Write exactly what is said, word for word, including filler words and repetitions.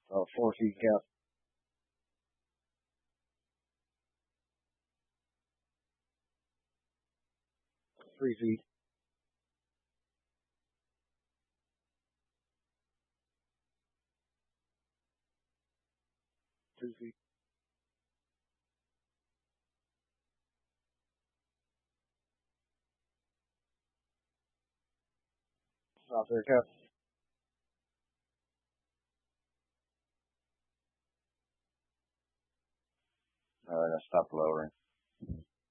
Uh, four feet cap. Three feet. Two feet. Stop there, cap. All right, I stopped lowering.